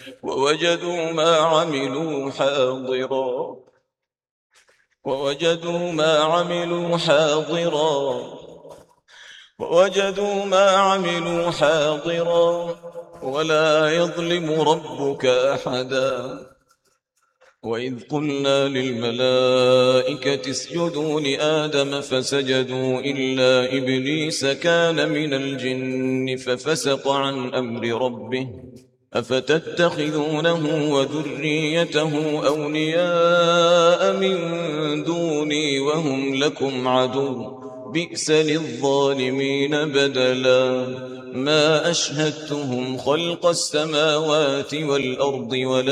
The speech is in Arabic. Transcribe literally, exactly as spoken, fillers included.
ووجدوا ما عملوا حاضرا ووجدوا ما عملوا حاضرا ووجدوا ما عملوا حاضرا ولا يظلم ربك أحدا. وإذ قلنا للملائكة اسجدوا لآدم فسجدوا إلا إبليس كان من الجن ففسق عن أمر ربه أفتتخذونه وذريته أولياء من دوني وهم لكم عدو بئس للظالمين بدلا. ما أشهدتهم خلق السماوات والأرض ولا